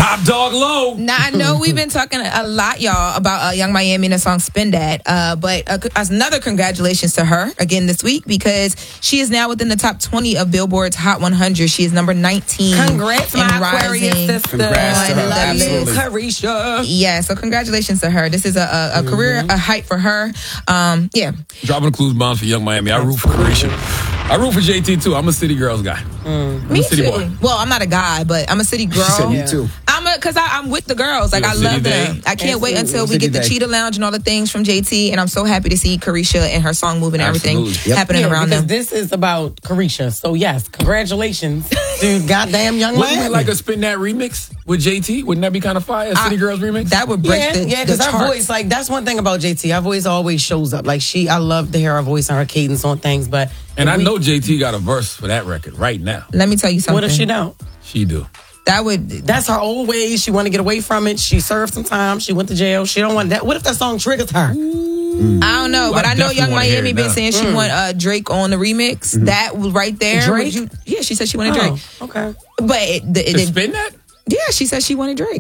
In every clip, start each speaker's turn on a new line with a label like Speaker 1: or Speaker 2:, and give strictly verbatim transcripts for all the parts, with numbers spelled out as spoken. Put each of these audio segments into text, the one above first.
Speaker 1: Top dog low.
Speaker 2: Now, I know we've been talking a lot, y'all, about uh, Young Miami and the song Spin That. Uh, but uh, another congratulations to her again this week because she is now within the top twenty of Billboard's Hot one hundred. She is number nineteen.
Speaker 3: Congrats, my Aquarius sister.
Speaker 1: Congrats to her.
Speaker 2: I love you,
Speaker 3: Carisha.
Speaker 2: Yeah, so congratulations to her. This is a, a, a mm-hmm. career, a height for her. Um, yeah.
Speaker 1: Dropping the clues bombs for Young Miami. I root for Carisha. I root for J T too. I'm a City Girls guy.
Speaker 2: Mm. Me
Speaker 1: city
Speaker 2: too.
Speaker 1: Boy.
Speaker 2: Well, I'm not a guy, but I'm a city girl.
Speaker 4: She said me too.
Speaker 2: I'm a because I'm with the girls. Like
Speaker 1: You're
Speaker 2: I
Speaker 1: day.
Speaker 2: love them. I can't wait until we
Speaker 4: City
Speaker 2: get the
Speaker 4: day.
Speaker 2: Cheetah Lounge and all the things from J T. And I'm so happy to see Carisha and her song moving and everything
Speaker 1: Absolutely.
Speaker 4: Yep.
Speaker 2: happening
Speaker 3: Yeah,
Speaker 2: around
Speaker 3: because
Speaker 2: them.
Speaker 3: this is about Carisha. So yes, congratulations to goddamn Young
Speaker 1: Wouldn't we
Speaker 3: Miami.
Speaker 1: like a Spin That remix with J T? Wouldn't that be kind of fire? A City
Speaker 2: I-
Speaker 1: Girls remix?
Speaker 2: That would break
Speaker 3: yeah,
Speaker 2: the,
Speaker 3: yeah,
Speaker 2: the
Speaker 3: because her
Speaker 2: charts.
Speaker 3: voice, like, that's one thing about J T. Her voice always shows up. Like, she, I love to hear her voice and her cadence on things, but.
Speaker 1: and I
Speaker 3: we-
Speaker 1: know J T got a verse for that record right now.
Speaker 2: Let me tell you something.
Speaker 3: What if she don't?
Speaker 1: She do.
Speaker 2: That would.
Speaker 3: That's her old ways. She want to get away from it. She served some time. She went to jail. She don't want that. What if that song triggers her?
Speaker 2: I don't know, but
Speaker 1: I
Speaker 2: I, know
Speaker 1: definitely
Speaker 2: Young
Speaker 1: wanna hear
Speaker 2: Miami
Speaker 1: it
Speaker 2: been
Speaker 1: now.
Speaker 2: saying she want uh, Drake on the remix. That was right there.
Speaker 3: Drake?
Speaker 2: Would you- yeah, she said she wanted Drake.
Speaker 3: Oh, okay.
Speaker 2: But it, the, it,
Speaker 1: To
Speaker 2: it-
Speaker 1: Spin That?
Speaker 2: yeah, she said she wanted Drake.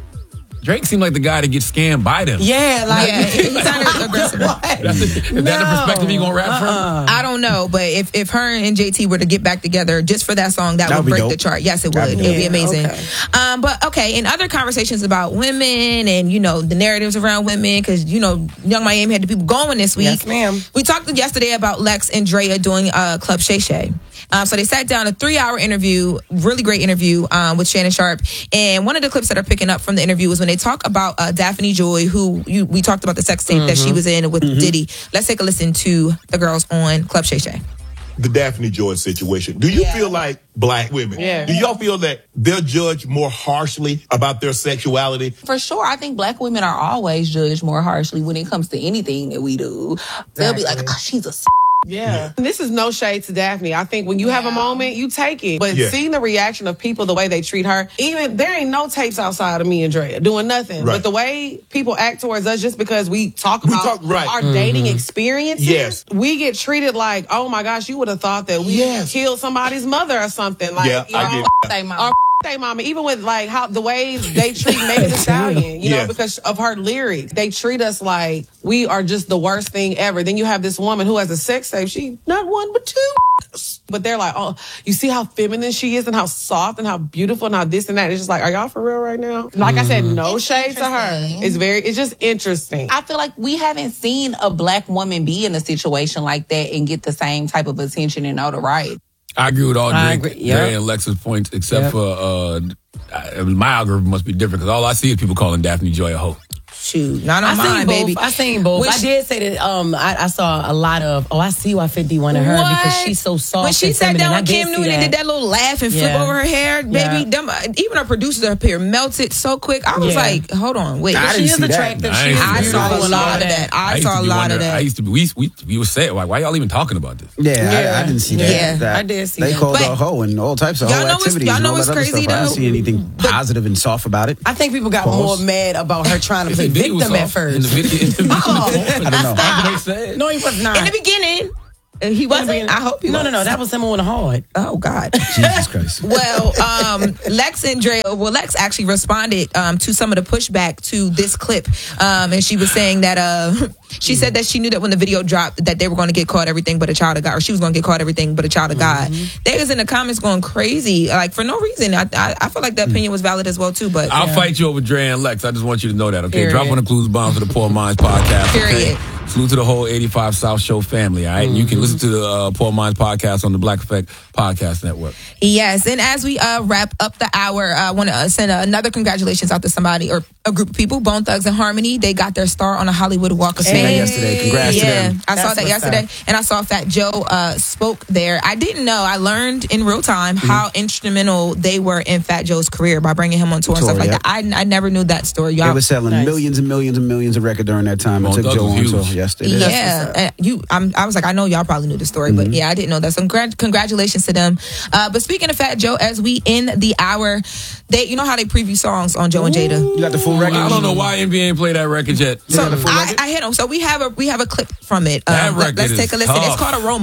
Speaker 1: Drake seemed like the guy to get scammed by them.
Speaker 3: Yeah, like.
Speaker 2: Yeah, he's kind of aggressive.
Speaker 3: What?
Speaker 1: That's the, is that the
Speaker 3: No.
Speaker 1: perspective he gonna rap from?
Speaker 2: I don't know, but if, if her and J T were to get back together just for that song, that,
Speaker 4: That
Speaker 2: would
Speaker 4: would be
Speaker 2: break
Speaker 4: dope.
Speaker 2: the chart. Yes, it would.
Speaker 4: That'd
Speaker 2: It
Speaker 4: be
Speaker 2: would be
Speaker 3: dope.
Speaker 2: amazing.
Speaker 3: Yeah, okay.
Speaker 2: Um, but okay, in other conversations about women and you know the narratives around women, because you know Young Miami had the people going this week.
Speaker 3: Yes, ma'am.
Speaker 2: We talked yesterday about Lex and Drea doing uh, Club Shay Shay. Um, so they sat down a three-hour interview, really great interview um, with Shannon Sharp. And one of the clips that are picking up from the interview was when they talk about uh, Daphne Joy, who you, we talked about the sex tape mm-hmm. that she was in with mm-hmm. Diddy. Let's take a listen to the girls on Club Shay Shay.
Speaker 5: The Daphne Joy situation. Do you
Speaker 2: Yeah.
Speaker 5: feel like black women,
Speaker 3: Yeah.
Speaker 5: do y'all feel that they're judged more harshly about their sexuality?
Speaker 6: For sure, I think black women are always judged more harshly when it comes to anything that we do. They'll be like, oh, she's a s-.
Speaker 7: Yeah. This is no shade to Daphne. I think when you have a moment, you take it. But
Speaker 5: Yeah.
Speaker 7: seeing the reaction of people, the way they treat her, even there ain't no tapes outside of me and Drea doing nothing.
Speaker 5: Right.
Speaker 7: But the way people act towards us just because we talk about
Speaker 5: talk- right.
Speaker 7: our dating experiences,
Speaker 5: Yes.
Speaker 7: we get treated like, oh my gosh, you would have thought that we
Speaker 5: Yes.
Speaker 7: killed somebody's mother or something. Like,
Speaker 5: Yeah,
Speaker 7: you
Speaker 5: I
Speaker 7: know,
Speaker 5: get
Speaker 6: Say, mom.
Speaker 7: Or birthday mama, even with like how the way they treat Megan Thee Stallion, you know,
Speaker 5: Yes.
Speaker 7: because of her lyrics, they treat us like we are just the worst thing ever. Then you have this woman who has a sex tape. She not one but two, but they're like, oh, you see how feminine she is and how soft and how beautiful and how this and that. It's just like, are y'all for real right now? Like I said, no
Speaker 6: It's
Speaker 7: shade to her.
Speaker 6: interesting.
Speaker 7: It's very, it's just interesting.
Speaker 6: I feel like we haven't seen a black woman be in a situation like that and get the same type of attention and notoriety.
Speaker 1: I agree with all
Speaker 3: I
Speaker 1: Drake,
Speaker 3: agree, yeah.
Speaker 1: Drea and Lex's points, except
Speaker 3: Yep.
Speaker 1: for uh, I, my algorithm must be different because all I see is people calling Daphne Joy a hoe.
Speaker 2: Shoot, not
Speaker 3: I
Speaker 2: on
Speaker 3: seen
Speaker 2: mine,
Speaker 3: both.
Speaker 2: baby.
Speaker 3: I seen both.
Speaker 2: When
Speaker 3: I
Speaker 2: she-
Speaker 3: did say that. Um, I, I saw a lot of. Oh, I see why fifty wanted her because she's so soft.
Speaker 2: When she
Speaker 3: and
Speaker 2: sat
Speaker 3: feminine.
Speaker 2: down
Speaker 3: I
Speaker 2: with
Speaker 3: did
Speaker 2: Cam
Speaker 3: see
Speaker 2: Newton and did that little laugh and flip
Speaker 3: Yeah.
Speaker 2: over her hair, baby,
Speaker 3: Yeah.
Speaker 2: them, uh, even her producers up here melted so quick. I was
Speaker 3: Yeah.
Speaker 2: like, hold on, wait.
Speaker 4: I
Speaker 3: She
Speaker 4: didn't
Speaker 3: is
Speaker 4: see that.
Speaker 3: attractive.
Speaker 1: I
Speaker 3: She
Speaker 1: ain't
Speaker 3: is
Speaker 1: see
Speaker 2: I
Speaker 1: that.
Speaker 2: saw a
Speaker 3: beautiful.
Speaker 2: lot of that. I
Speaker 1: used
Speaker 2: saw
Speaker 1: to
Speaker 2: a
Speaker 1: be
Speaker 2: lot
Speaker 1: wondering-
Speaker 2: of that.
Speaker 1: I used to be, we, we, we were saying, why, why y'all even talking about this?
Speaker 4: Yeah,
Speaker 3: Yeah.
Speaker 4: I, I didn't see that.
Speaker 2: Yeah,
Speaker 4: that.
Speaker 3: I did see
Speaker 4: They
Speaker 3: that.
Speaker 4: called
Speaker 2: But-
Speaker 4: her a hoe and all types of
Speaker 2: Y'all
Speaker 4: hoe
Speaker 2: know what's-
Speaker 4: activities
Speaker 2: y'all
Speaker 4: and
Speaker 2: know
Speaker 4: all
Speaker 2: what's
Speaker 4: that other
Speaker 2: crazy,
Speaker 4: stuff. I didn't
Speaker 2: though?
Speaker 4: see anything positive and soft about it.
Speaker 3: I think people got
Speaker 4: Pause.
Speaker 3: more mad about her trying to play
Speaker 1: The video was
Speaker 3: victim at
Speaker 1: soft. In the
Speaker 3: first.
Speaker 1: video, in the video,
Speaker 4: I don't know.
Speaker 1: That's what they said.
Speaker 3: No, he was not.
Speaker 2: In the beginning, uh, he wasn't. I hope he
Speaker 3: No,
Speaker 2: was.
Speaker 3: no, no. That was him on hard.
Speaker 2: Oh God.
Speaker 4: Jesus Christ.
Speaker 2: Well, um, Lex and Drea, well, Lex actually responded um, to some of the pushback to this clip. Um, and she was saying that uh, she said that she knew that when the video dropped that they were going to get caught everything but a child of God, or she was going to get caught everything but a child of God. They was in the comments going crazy, like for no reason. I I, I feel like the opinion was valid as well, too. But
Speaker 1: I'll fight you over Dre and Lex. I just want you to know that, okay?
Speaker 3: Period.
Speaker 1: Drop on the Clues Bomb for the Poor Minds podcast.
Speaker 2: Period.
Speaker 1: Okay? Salute to the whole eighty-five South Show family, all right? And you can listen to the uh, Poor Minds podcast on the Black Effect Podcast Network.
Speaker 2: Yes, and as we uh, wrap up the hour, I want to uh, send uh, another congratulations out to somebody or a group of people. Bone Thugs and Harmony, they got their star on the Hollywood Walk of
Speaker 4: Seen that
Speaker 2: Fame.
Speaker 4: yesterday. Congrats to
Speaker 2: yeah,
Speaker 4: them.
Speaker 2: I saw
Speaker 3: That's
Speaker 2: that
Speaker 3: what's
Speaker 2: yesterday,
Speaker 3: up.
Speaker 2: and I saw Fat Joe uh, spoke there. I didn't know. I learned in real time
Speaker 4: Mm-hmm.
Speaker 2: how instrumental they were in Fat Joe's career by bringing him on tour and
Speaker 4: Tour,
Speaker 2: stuff like
Speaker 4: yeah.
Speaker 2: that. I, I never knew that story.
Speaker 4: They
Speaker 2: Y'all,
Speaker 4: were selling
Speaker 3: Nice.
Speaker 4: millions and millions and millions of records during that time. It
Speaker 1: Bone
Speaker 4: took
Speaker 1: Thugs
Speaker 4: Joe
Speaker 1: was
Speaker 4: on tour
Speaker 1: huge.
Speaker 4: yesterday.
Speaker 2: yeah, uh, you. I'm, I was like, I know y'all probably knew the story, but yeah, I didn't know that. So, congr- congratulations to them. Uh, but speaking of Fat Joe, as we end the hour, they, you know how they preview songs on Joe and Jada.
Speaker 4: You got the full record?
Speaker 1: I don't know why N B A ain't played that record yet.
Speaker 2: So
Speaker 4: got the full
Speaker 2: I,
Speaker 4: record?
Speaker 2: I hit them. So we have a we have a clip from it.
Speaker 1: That
Speaker 2: Um, let-
Speaker 1: record
Speaker 2: let's
Speaker 1: is
Speaker 2: take a listen. It's
Speaker 1: tough.
Speaker 2: called Aroma.